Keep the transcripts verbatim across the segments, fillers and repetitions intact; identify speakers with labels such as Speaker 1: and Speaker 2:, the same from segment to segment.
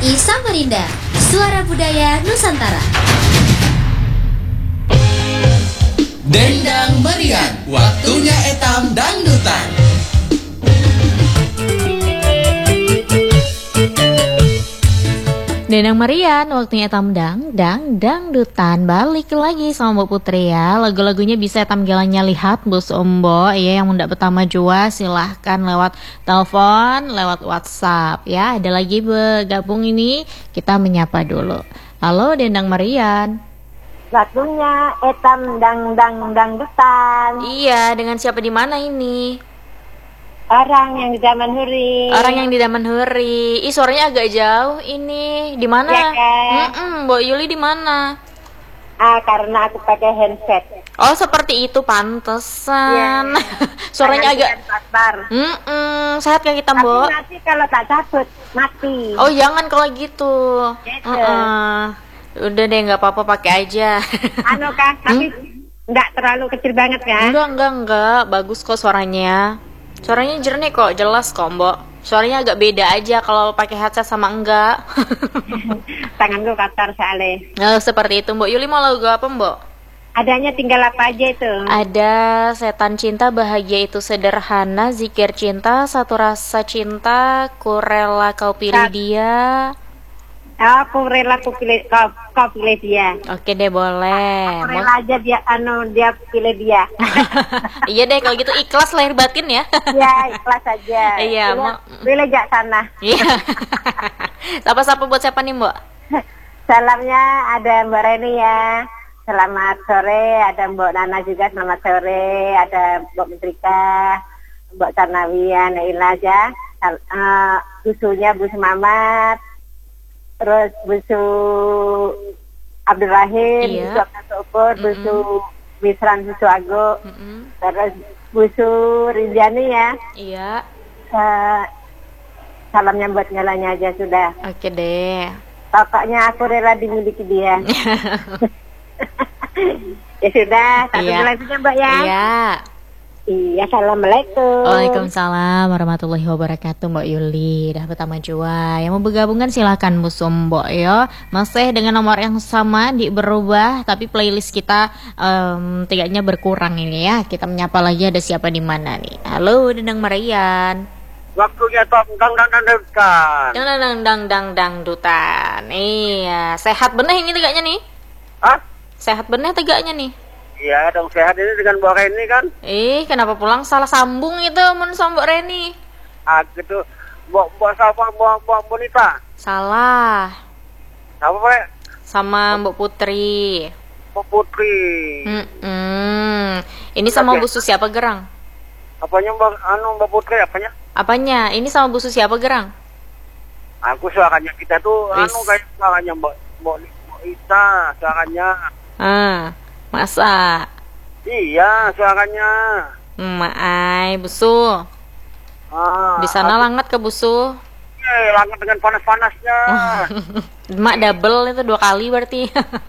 Speaker 1: R I Samarinda, Suara Budaya Nusantara.
Speaker 2: Dendang Merian, waktunya etam dangdutan.
Speaker 3: Dendang Merian, waktunya etam dang, dang, dangdutan. Balik lagi sama Mbak Putri ya. Lagu-lagunya bisa etam gelanya lihat Bos Ombo ya, yang muda pertama jua silahkan lewat telepon, lewat WhatsApp ya. Ada lagi bergabung ini, kita menyapa dulu. Halo Dendang Merian.
Speaker 4: Waktunya etam dang dang dangdutan.
Speaker 3: Iya, dengan siapa di mana ini?
Speaker 4: Orang yang di Daman Huri.
Speaker 3: Orang yang di Daman Huri. Ih, suaranya agak jauh ini. Di mana?
Speaker 4: Ya kan?
Speaker 3: Mm-mm, Mbak Yuli di mana?
Speaker 4: Ah, karena aku pakai handset.
Speaker 3: Oh, seperti itu pantesan.
Speaker 4: Ya.
Speaker 3: Suaranya agak
Speaker 4: agak
Speaker 3: Mm-mm, sehat kan kita,
Speaker 4: Tapi
Speaker 3: Mbak?
Speaker 4: nanti kalau tak cabut mati.
Speaker 3: Oh, jangan kalau gitu.
Speaker 4: Gitu.
Speaker 3: Uh-uh. Udah deh, nggak apa-apa, pakai aja.
Speaker 4: Anu kah? Tapi enggak terlalu kecil banget kan?
Speaker 3: Enggak, enggak, enggak. Bagus kok suaranya. Suaranya jernih kok, jelas kok, Mbak. Suaranya agak beda aja kalau pakai headset sama enggak.
Speaker 4: Tanganku kotor soalnya.
Speaker 3: Nah, seperti itu, Mbak Yuli. Mau lagu apa, Mbak?
Speaker 4: Adanya tinggal apa aja itu?
Speaker 3: Ada Setan Cinta, Bahagia Itu Sederhana, Zikir Cinta, Satu Rasa Cinta, Ku Rela Kau Pilih Dia.
Speaker 4: Aku rela aku pilih kau, kau pilih dia.
Speaker 3: Oke deh, boleh.
Speaker 4: Aku rela aja dia anu dia pilih dia.
Speaker 3: Iya deh, kalau gitu ikhlas lahir batin ya.
Speaker 4: Iya, ikhlas aja.
Speaker 3: Iya,
Speaker 4: pilih,
Speaker 3: mau
Speaker 4: pilih jak sana.
Speaker 3: Iya. Sapa-sapa buat siapa nih, Mbak?
Speaker 4: Salamnya ada Mbak Reni ya. Selamat sore, ada Mbak Nana juga selamat sore, ada Mbak Metrika, Mbak Tarnawian, Naila aja. Uh, busunya Bus Mamat. Terus busu Abdul Rahim,
Speaker 3: iya.
Speaker 4: busu Abdul Syukur,
Speaker 3: Mm-mm.
Speaker 4: busu Misran Busu Ago,
Speaker 3: Mm-mm.
Speaker 4: terus busu Rinjani ya.
Speaker 3: Iya.
Speaker 4: Uh, salamnya buat nyalanya aja sudah.
Speaker 3: Oke deh.
Speaker 4: Pokoknya aku rela dimiliki dia. Ya sudah, satu
Speaker 3: Iya.
Speaker 4: bulan saja Mbak ya.
Speaker 3: Iya.
Speaker 4: Iya, assalamualaikum.
Speaker 3: Waalaikumsalam warahmatullahi wabarakatuh, Mbak Yuli. Dah pertama jua. Yang mau bergabungan silahkan Bu Sombo ya. Masih dengan nomor yang sama di berubah, tapi playlist kita um, tiganya berkurang ini ya. Kita menyapa lagi, ada siapa di mana nih? Halo, Dendang Merian.
Speaker 5: Waktunya top dang dang dang dang.
Speaker 3: Dang dang dang dang dang dang dutan. Iya, sehat bener ini tegaknya nih.
Speaker 5: Hah?
Speaker 3: Sehat bener tegaknya nih.
Speaker 5: Iya dong, sehat ini dengan Mbak Reni kan?
Speaker 3: Eh, kenapa pulang salah sambung itu mun sama Mbak Reni?
Speaker 5: Ah gitu. Mbak Mbak sama Mbak Mbak Bonita.
Speaker 3: Salah.
Speaker 5: Apa Pak?
Speaker 3: Sama Mbak Putri.
Speaker 5: Mbak Putri.
Speaker 3: Hmm. Ini sama
Speaker 5: Oke.
Speaker 3: Bu Susi apa Gerang?
Speaker 5: Apanya Mbak anu Mbak Putri apanya?
Speaker 3: Apanya? Ini sama Bu Susi apa Gerang?
Speaker 5: Aku suaranya kita tuh
Speaker 3: Wis.
Speaker 5: anu kayak suaranya Mbak Mbak Mbak Ita suaranya.
Speaker 3: Ah, masa?
Speaker 5: Iya suaranya.
Speaker 3: Maai, Busu.
Speaker 5: Ah,
Speaker 3: Di sana
Speaker 5: aku-
Speaker 3: langat ke Busu.
Speaker 5: Eh, langat dengan panas-panasnya.
Speaker 3: Mak double itu dua kali berarti.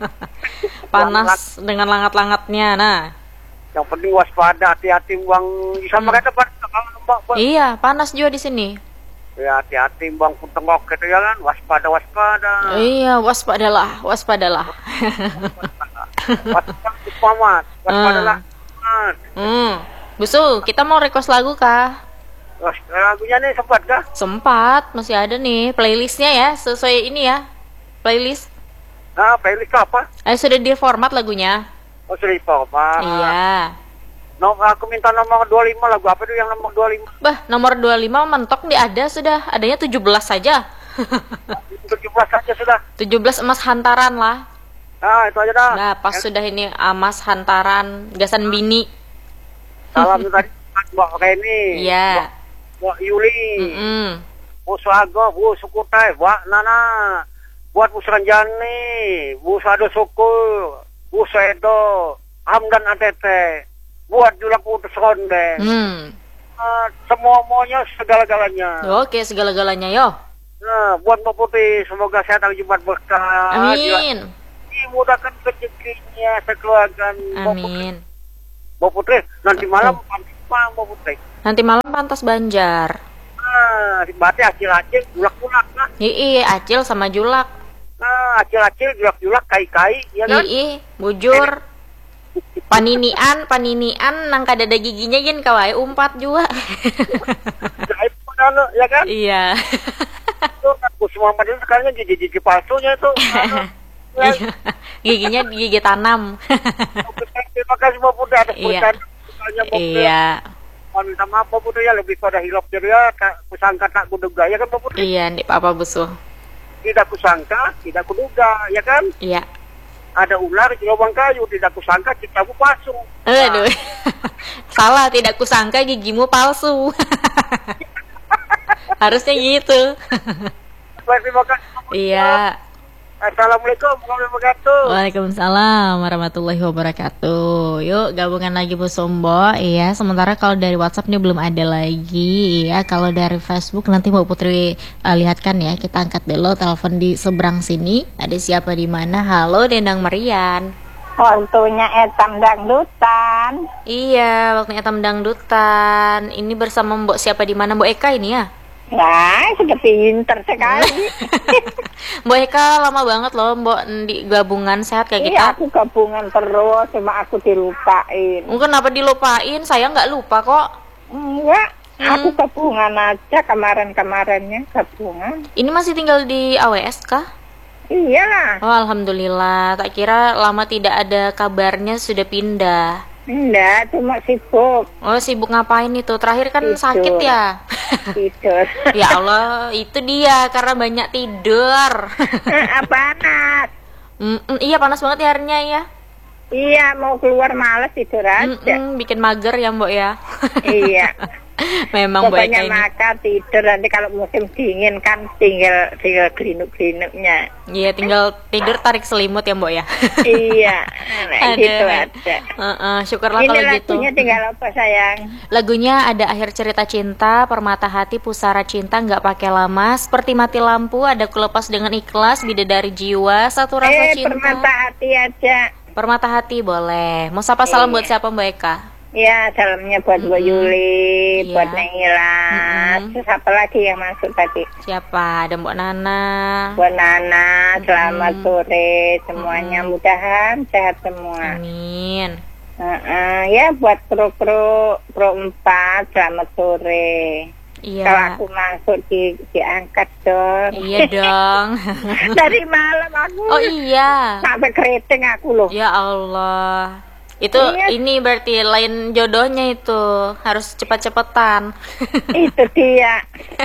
Speaker 3: Panas dengan langat-langatnya. Nah,
Speaker 5: Yang penting waspada, hati-hati buang bisa
Speaker 3: Hmm.
Speaker 5: mereka pada kalau Mbak. Mbak.
Speaker 3: iya, panas juga di sini.
Speaker 5: Ya hati-hati buang tengok gitu ya kan, waspada waspada.
Speaker 3: Iya, waspadalah, waspadalah.
Speaker 5: Waspada pamat, waspadalah.
Speaker 3: Hmm. Busu, kita mau request lagu kah?
Speaker 5: Terus lagunya nih sempat kah?
Speaker 3: Sempat, masih ada nih playlistnya ya, sesuai ini ya. Playlist.
Speaker 5: Nah, playlist apa?
Speaker 3: Eh, sudah di format lagunya.
Speaker 5: Oh, seribu apa?
Speaker 3: Iya.
Speaker 5: No, aku minta nomor dua puluh lima, lagu apa itu yang nomor dua puluh lima?
Speaker 3: Bah, nomor dua puluh lima mentok di ada sudah. Adanya tujuh belas saja.
Speaker 5: tujuh belas saja sudah.
Speaker 3: tujuh belas emas hantaran lah.
Speaker 5: Nah, itu aja dah.
Speaker 3: Nah, pas
Speaker 5: Ya,
Speaker 3: sudah ini emas hantaran gasan bini.
Speaker 5: salam tadi Mbak Reni.
Speaker 3: Iya.
Speaker 5: Mbak Yuli.
Speaker 3: Mm-mm.
Speaker 5: Bu Suago, Bu Sukutai, Mbak Nana. Buat Bu Seranjani, Bu Sado Sukul, Bu Sedo, Hamdan A T T. Buat Julak Putus Ronde.
Speaker 3: Hmm.
Speaker 5: Uh, semua maunya segala-galanya.
Speaker 3: Oke, segala-galanya yo.
Speaker 5: Nah, buat Mbak Putri, semoga sehat hari Jumat berkah.
Speaker 3: Amin.
Speaker 5: Dimudahkan rezekinya sekeluarga. Mbak Putri.
Speaker 3: Amin.
Speaker 5: Mbak Putri, nanti malam
Speaker 3: Oke.
Speaker 5: pantas Mbak Putri.
Speaker 3: Nanti malam pantas Banjar.
Speaker 5: Nah, berarti acil-acil, julak-julak nah.
Speaker 3: Ii, acil sama julak.
Speaker 5: Nah, acil-acil, julak-julak, kai-kai, ya kan?
Speaker 3: Ii, bujur. Paninian, paninian, nang kadada giginya yen kawai umpat juga.
Speaker 5: Gaib anu, ya kan?
Speaker 3: Iya.
Speaker 5: Itu aku semua padahal sekarang gigi-gigi palsunya itu. Anu, ya.
Speaker 3: Giginya gigi tanam.
Speaker 5: Terima kasih Mbak Putri atas
Speaker 3: Iya.
Speaker 5: pertanyaan Mbak Putri.
Speaker 3: Iya.
Speaker 5: Mohon minta maaf Mbak Putri ya, lebih pada hilap ceria, kusangka tak kuduga, ya kan Mbak Putri?
Speaker 3: Iya, ndik apa busuh.
Speaker 5: Tidak kusangka, tidak kuduga, ya kan?
Speaker 3: Iya.
Speaker 5: Ada ular di lubang kayu, tidak kusangka ciptamu palsu.
Speaker 3: Aduh. Salah, tidak kusangka gigimu palsu. Harusnya gitu.
Speaker 5: Terima kasih Mbak Putri.
Speaker 3: Iya.
Speaker 5: Assalamualaikum warahmatullahi wabarakatuh.
Speaker 3: Waalaikumsalam warahmatullahi wabarakatuh. Yuk gabungan lagi Bu Sombo. Iya, sementara kalau dari WhatsApp ini belum ada lagi. Iya, kalau dari Facebook nanti Mbak Putri uh, lihatkan ya. Kita angkat dulu telepon di seberang sini. Ada siapa di mana? Halo Dendang Marian.
Speaker 4: Waktunya etam dangdutan.
Speaker 3: Iya, waktunya Etam Dangdutan. Ini bersama Mbok siapa di mana? Mbok Eka ini ya?
Speaker 4: Nah, sudah pinter sekali.
Speaker 3: Mbok Eka lama banget loh Mbok di gabungan sehat kayak kita.
Speaker 4: Iya, aku gabungan terus, cuma aku dilupain.
Speaker 3: Mungkin kenapa dilupain? Saya nggak lupa kok.
Speaker 4: Enggak,
Speaker 3: Hmm.
Speaker 4: aku gabungan aja kemarin-kemarinnya gabungan.
Speaker 3: Ini masih tinggal di A W S kah?
Speaker 4: Iyalah,
Speaker 3: Oh, alhamdulillah. Tak kira lama tidak ada kabarnya sudah pindah.
Speaker 4: enggak, cuma sibuk
Speaker 3: Oh, sibuk ngapain itu? Terakhir kan
Speaker 4: Tidur.
Speaker 3: sakit ya.
Speaker 4: tidur.
Speaker 3: Ya Allah, itu dia karena banyak tidur.
Speaker 4: Ah, panas.
Speaker 3: Mm-mm, iya panas banget ya harinya ya.
Speaker 4: Iya, mau keluar males tidur aja.
Speaker 3: Mm-mm, bikin mager ya Mbok ya.
Speaker 4: Iya.
Speaker 3: Memang Mbok Eka
Speaker 4: Pokoknya
Speaker 3: ini.
Speaker 4: makan tidur, nanti kalau musim dingin kan tinggal tinggal gelinuk-gelinuknya.
Speaker 3: Iya, tinggal tidur tarik selimut ya Mbok ya.
Speaker 4: Iya, nah,
Speaker 3: Ada.
Speaker 4: gitu aja.
Speaker 3: Uh-uh, syukurlah
Speaker 4: Ini
Speaker 3: kalau gitu.
Speaker 4: lagunya tinggal apa sayang?
Speaker 3: Lagunya ada Akhir Cerita Cinta, Permata Hati, Pusara Cinta, Nggak Pakai Lama, Seperti Mati Lampu, Ada Kulepas Dengan Ikhlas, Bidadari Jiwa, Satu Rasa
Speaker 4: eh,
Speaker 3: Cinta.
Speaker 4: permata hati aja.
Speaker 3: Permata Hati boleh. Mau sapa salam
Speaker 4: Iya.
Speaker 3: buat siapa Mbak Eka?
Speaker 4: Ya, salamnya buat Mbak Yuli,
Speaker 3: Iya.
Speaker 4: buat Neng Ilas.
Speaker 3: Mm-mm.
Speaker 4: Terus apa lagi yang masuk tadi?
Speaker 3: Siapa? Ada Mbak Nana.
Speaker 4: Buat Nana, selamat sore semuanya. Mudahan sehat semua.
Speaker 3: Amin.
Speaker 4: Heeh, ya buat pro-pro pro empat, selamat sore. Kalau
Speaker 3: Iya.
Speaker 4: aku masuk di diangkat dong.
Speaker 3: Iya dong.
Speaker 4: Dari malam aku
Speaker 3: Oh iya.
Speaker 4: sampai keriting aku loh.
Speaker 3: Ya Allah. Itu
Speaker 4: Iya.
Speaker 3: ini berarti lain jodohnya itu. Harus cepet-cepetan.
Speaker 4: Itu dia.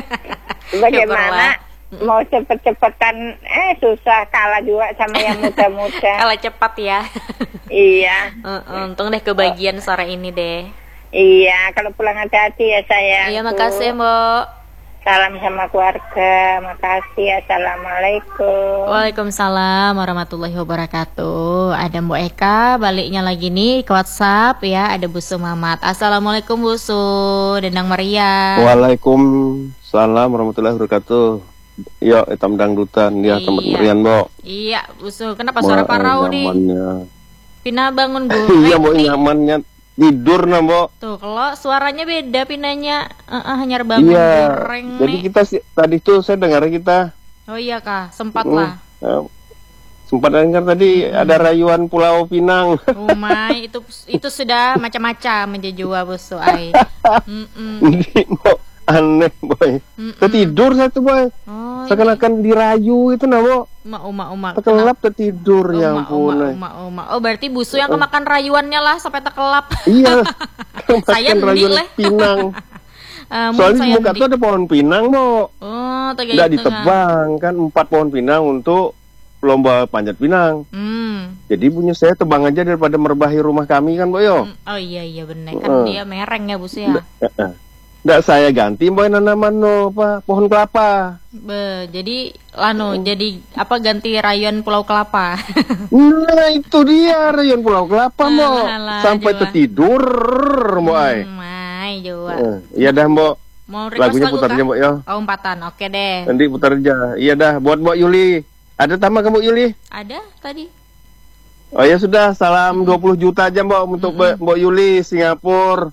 Speaker 4: Bagaimana
Speaker 3: Syukurlah.
Speaker 4: mau cepet-cepetan, eh susah, kalah juga sama yang muda-muda.
Speaker 3: Kalau cepat ya.
Speaker 4: Iya,
Speaker 3: Uh, untung deh kebagian sore ini deh.
Speaker 4: iya. Kalau pulang hati-hati ya sayang.
Speaker 3: Iya, makasih Mbok.
Speaker 4: Salam sama keluarga. Makasih. Assalamualaikum.
Speaker 3: Waalaikumsalam warahmatullahi wabarakatuh. Ada Mbok Eka, baliknya lagi nih ke WhatsApp ya. Ada Busu Mamat. Assalamualaikum Busu, Dendang Maria.
Speaker 6: Waalaikumsalam warahmatullahi wabarakatuh. Yo, etam dangdutan dia
Speaker 3: Iya.
Speaker 6: tempat merian, Mbok.
Speaker 3: Iya, Busu. Kenapa suara parau nih?
Speaker 6: Nyamannya.
Speaker 3: Pina bangun gue.
Speaker 6: Iya, Mbok, nyamannya tidur nah, Mbok.
Speaker 3: Tuh, kalau suaranya beda pinanya. Heeh, hanya bangun
Speaker 6: Iya.
Speaker 3: goreng
Speaker 6: Jadi
Speaker 3: nih.
Speaker 6: kita sih- tadi tuh saya dengar kita
Speaker 3: Oh iya Kak, sempat
Speaker 6: mm,
Speaker 3: lah.
Speaker 6: eh, sempat dengar tadi ada rayuan Pulau Pinang.
Speaker 3: Oh my, itu itu sudah macam-macam menjejua Busu ai. Mm-mm.
Speaker 6: Jadi, Mbok, aneh, Boy.
Speaker 3: Mm-mm.
Speaker 6: Tertidur saya tuh, Boy.
Speaker 3: Oh,
Speaker 6: Seakan-akan dirayu itu nah, Mbok.
Speaker 3: uma uma uma.
Speaker 6: Terkelap tertidur ya
Speaker 3: Uma,
Speaker 6: ampun.
Speaker 3: uma,
Speaker 6: eh.
Speaker 3: uma, uma. Oh berarti Busu yang kemakan rayuannya lah sampai terkelap.
Speaker 6: Iya.
Speaker 3: Saya
Speaker 6: Makan
Speaker 3: beli
Speaker 6: rayuan
Speaker 3: leh.
Speaker 6: Pinang.
Speaker 3: Eh, mau
Speaker 6: Soalnya di
Speaker 3: saya
Speaker 6: muka
Speaker 3: beli.
Speaker 6: tuh ada pohon pinang, Mbok.
Speaker 3: Oh, tegak
Speaker 6: Nggak
Speaker 3: itu,
Speaker 6: ditebang kan, empat pohon pinang untuk lomba panjat pinang.
Speaker 3: Kan? Hmm.
Speaker 6: Jadi punya saya tebang aja daripada merbahi rumah kami kan, Mbok yo.
Speaker 3: Hmm. Oh iya iya bener kan
Speaker 6: Heeh.
Speaker 3: dia mereng ya Busu ya.
Speaker 6: Nggak saya ganti Mbok nanaman no, apa pohon kelapa.
Speaker 3: Be, jadi lano jadi apa ganti rayuan Pulau Kelapa.
Speaker 6: Nah itu dia rayuan Pulau Kelapa, Mbok.
Speaker 3: Alah,
Speaker 6: Sampai
Speaker 3: Jawa.
Speaker 6: tertidur, Mbok. ay.
Speaker 3: Hmm, Mai Jawa.
Speaker 6: Eh, Iya dah, Mbok.
Speaker 3: Mau request
Speaker 6: Lagunya
Speaker 3: lagu
Speaker 6: putar
Speaker 3: kah?
Speaker 6: aja, Mbok yo.
Speaker 3: Oh umpatan, oke deh.
Speaker 6: Nanti putar aja. Iya dah, buat Mbok Yuli. Ada tambah ke Mbok Yuli?
Speaker 3: Ada tadi.
Speaker 6: Oh ya sudah, salam dua puluh juta aja Mbok untuk Mbak Mbok Yuli Singapura.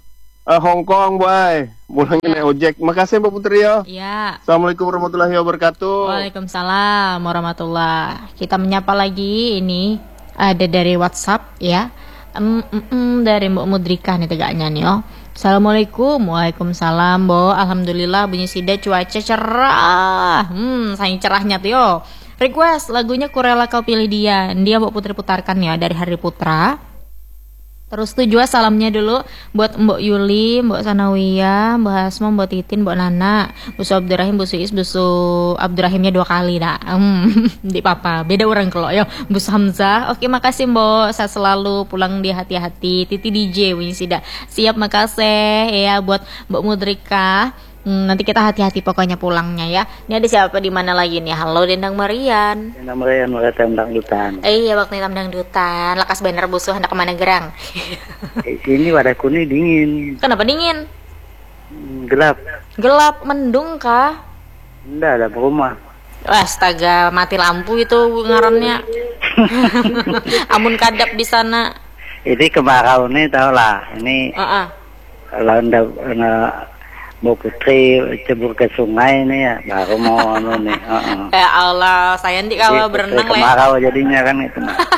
Speaker 6: Eh, Hong Kong, boy. Pulangnya naik ojek. Makasih Mbak Putri ya.
Speaker 3: Ya.
Speaker 6: Assalamualaikum warahmatullahi wabarakatuh.
Speaker 3: Waalaikumsalam warahmatullah. Kita menyapa lagi ini ada dari WhatsApp ya. Mm, mm, mm, dari Mbak Mudrika nih tegaknya nih oh. Assalamualaikum. Waalaikumsalam, Bo. Alhamdulillah bunyi sida cuaca cerah. Hmm, sayang cerahnya tuh yo. Request lagunya Kurela Kau Pilih Dia. Dia Mbak Putri putarkan ya dari Hari Putra. Terus tuh juga salamnya dulu buat Mbok Yuli, Mbok Sanawiyah, Mbok Hasmo, Mbok Titin, Mbok Nana, Busu Abdurrahim, Busu Is, Busu Abdurrahimnya dua kali dah. Hmm, di papa, beda orang kalau yo. Busu Hamzah. Oke, makasih Mbok. Saya selalu pulang di hati-hati. Titi D J bunyi sida. Siap, makasih ya buat Mbok Mudrika. Hmm, nanti kita hati-hati pokoknya pulangnya ya. Ini ada siapa di mana lagi nih? Halo Dendang Marian.
Speaker 7: Dendang Marian, Marian Tendang Dutan.
Speaker 3: Eh iya waktu Tendang Dutan. Lekas bener busuh hendak kemana gerang?
Speaker 7: Eh, sini wadaku nih dingin.
Speaker 3: Kenapa dingin?
Speaker 7: Hmm, Gelap.
Speaker 3: Gelap mendung kah?
Speaker 7: Enggak ada rumah.
Speaker 3: Astaga, mati lampu itu ngarannya. Amun kadap di sana.
Speaker 7: Ini kemarau nih tau lah. Ini
Speaker 3: Uh-uh.
Speaker 7: kalau ndak na- mau Putri cebur ke sungai nih ya baru mau anu nih. Uh-uh.
Speaker 3: Ya Allah, saya di kawah
Speaker 7: Jadi,
Speaker 3: berenang
Speaker 7: Putri
Speaker 3: le.
Speaker 7: kemarau jadinya kan itu.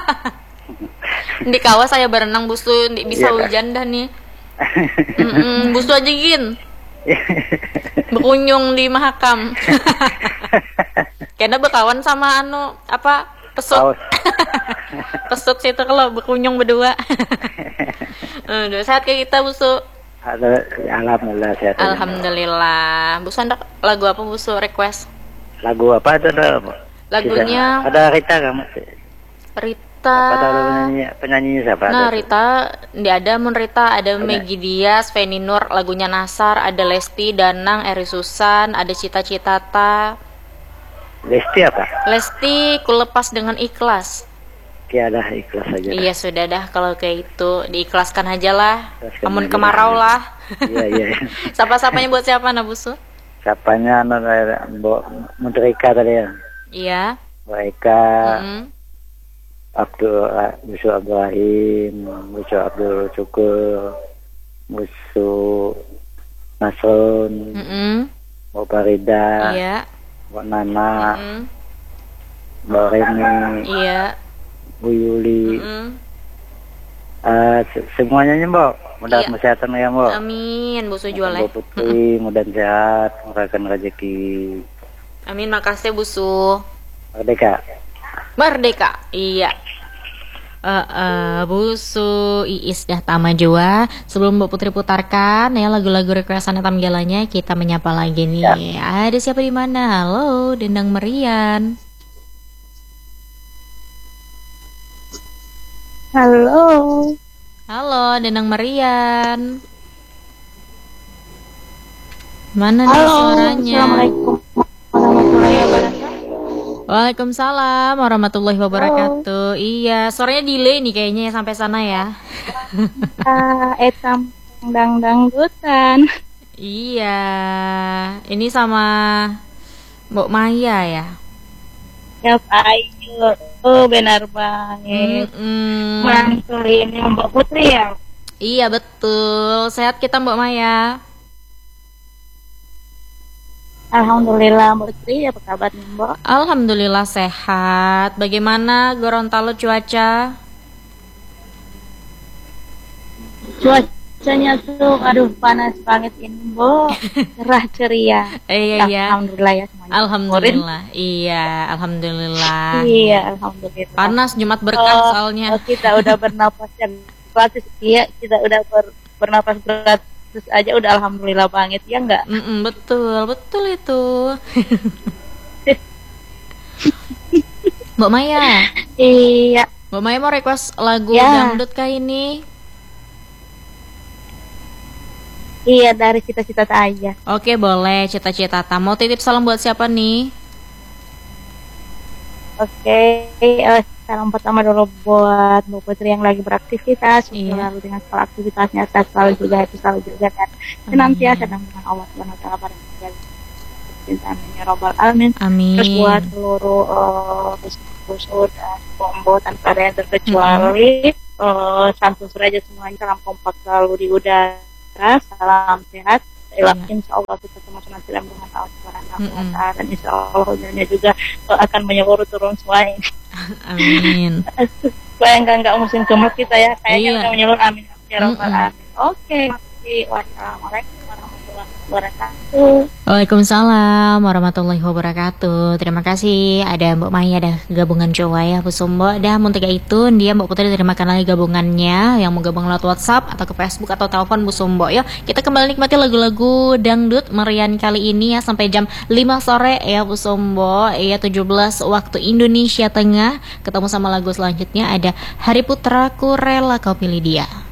Speaker 3: Di kawah saya berenang busu, di bisa
Speaker 7: Iya, Kak.
Speaker 3: hujan dah nih. Mm-mm, busu aja gin. Berkunjung di Mahakam. Karena berkawan sama anu apa pesut.
Speaker 7: Paus.
Speaker 3: Pesut situ kalau berkunjung berdua. Aduh, sehat kayak kita busu.
Speaker 7: Ada alhamdulillah sehat. aja.
Speaker 3: Alhamdulillah. Busu ada lagu apa busu request?
Speaker 7: Lagu apa itu ada?
Speaker 3: Lagunya-
Speaker 7: Sisa- ada Rita kamu.
Speaker 3: Rita.
Speaker 7: Apa tahu penyanyi penyanyinya siapa?
Speaker 3: Nah,
Speaker 7: Ada?
Speaker 3: Rita, di ada Mun Rita, ada Meggy Diaz, Feni Nur, lagunya Nasar, ada Lesti, Danang, Eri Susan, ada Cita Citata.
Speaker 7: Lesti apa?
Speaker 3: Lesti, ku lepas dengan ikhlas.
Speaker 7: Tiada ikhlas aja.
Speaker 3: Iya sudah dah kalau kayak itu diikhlaskan aja lah.
Speaker 7: Ikhlaskan
Speaker 3: Amun
Speaker 7: aja
Speaker 3: kemarau
Speaker 7: lah.
Speaker 3: lah.
Speaker 7: Iya iya.
Speaker 3: Sapa-sapanya buat siapa Nabusu?
Speaker 7: Siapanya anu Mbok Mudrika tadi ya.
Speaker 3: Iya.
Speaker 7: Mereka
Speaker 3: Mm-mm.
Speaker 7: Abdul Busu Abdurrahim, Busu Abdul Syukur, Busu Nasrun,
Speaker 3: Mm-mm.
Speaker 7: Mbok Farida,
Speaker 3: Iya.
Speaker 7: Mbok Nana,
Speaker 3: Mm-mm.
Speaker 7: Mbok Reni,
Speaker 3: Iya.
Speaker 7: Bu Yuli,
Speaker 3: Mm-mm.
Speaker 7: Eh, se- semuanya nya Mbok. Mudah
Speaker 3: Iya.
Speaker 7: kesehatan ya Mbok.
Speaker 3: Amin, Busu jual ya.
Speaker 7: Mbok Putri, mudah sehat, murahkan rezeki.
Speaker 3: Amin, makasih Busu.
Speaker 7: Merdeka.
Speaker 3: Merdeka. Iya. Eh eh, Busu Iis dah tama jua. Sebelum Mbak Putri putarkan ya lagu-lagu requestan Tam Galanya, kita menyapa lagi nih. Ada siapa di mana? Halo, Dendang Marian.
Speaker 8: Halo.
Speaker 3: Halo, Dendang Marian. Mana nih
Speaker 8: Halo.
Speaker 3: suaranya?
Speaker 8: Assalamualaikum warahmatullahi wabarakatuh.
Speaker 3: Waalaikumsalam warahmatullahi wabarakatuh. Iya, suaranya delay nih kayaknya ya sampai sana ya.
Speaker 8: Ah, etam dang dangdutan.
Speaker 3: Iya, ini sama Mbok Maya ya.
Speaker 8: Ya ayo. Oh benar banget.
Speaker 3: Mm-mm.
Speaker 8: Mantul ini Mbak Putri ya.
Speaker 3: Iya betul. Sehat kita Mbok Maya.
Speaker 8: Alhamdulillah Mbak Putri, apa kabar nih Mbak?
Speaker 3: Alhamdulillah sehat. Bagaimana Gorontalo cuaca?
Speaker 8: Cuacanya tuh aduh panas banget ini Mbak. Cerah ceria.
Speaker 3: Iya iya.
Speaker 8: Alhamdulillah ya semuanya.
Speaker 3: Alhamdulillah. Iya, alhamdulillah.
Speaker 8: Iya, alhamdulillah.
Speaker 3: Panas Jumat berkah
Speaker 8: Oh,
Speaker 3: soalnya.
Speaker 8: oh, kita udah bernapas yang gratis, iya kita udah ber, bernapas gratis aja udah alhamdulillah banget ya enggak?
Speaker 3: Mm-mm, betul, betul itu. Mbok Maya,
Speaker 8: Iya,
Speaker 3: Mbok Maya mau request lagu
Speaker 8: Ya.
Speaker 3: dangdut kah ini?
Speaker 8: iya dari cita-cita aja.
Speaker 3: Oke boleh, cita-cita mau titip salam buat siapa nih?
Speaker 8: Oke, eh, salam pertama dulu buat Bu Putri yang lagi beraktivitas,
Speaker 3: Iya.
Speaker 8: selalu dengan segala aktivitasnya, sehat selalu juga, happy selalu juga dan senantiasa dalam dengan Allah Subhanahu Wa Taala pada cintaan ya Robbal Alamin.
Speaker 3: Amin.
Speaker 8: Terus buat seluruh busur dan combo tanpa ada yang terkecuali, eh, santun saja semuanya, salam kompak selalu di udara sejahtera, salam sehat.
Speaker 3: Iya.
Speaker 8: Insya Allah kita semua nanti dalam Tuhan Allah Subhanahu wa Ta'ala, dan insya Allah hujannya juga akan menyeluruh turun semua ini.
Speaker 3: Amin.
Speaker 8: Supaya enggak enggak musim kemarau kita ya, kayaknya
Speaker 3: Iya.
Speaker 8: udah menyeluruh, amin ya rabbal
Speaker 3: Mm-mm.
Speaker 8: alamin. Oke, makasih. Wassalamualaikum warahmatullahi wabarakatuh.
Speaker 3: Waalaikumsalam warahmatullahi wabarakatuh. Terima kasih ada Mbak Maya ada gabungan Jawa ya Bu Sumbo. Dah mun tiga itu dia Mbak Putri terimakan lagi gabungannya yang mau gabung lewat WhatsApp atau ke Facebook atau telepon Bu Sumbo. Yuk kita kembali nikmati lagu-lagu dangdut merian kali ini ya sampai jam lima sore ya Bu Sumbo. Ya tujuh belas waktu Indonesia Tengah. Ketemu sama lagu selanjutnya ada Hari Putraku Rela Kau Pilih Dia.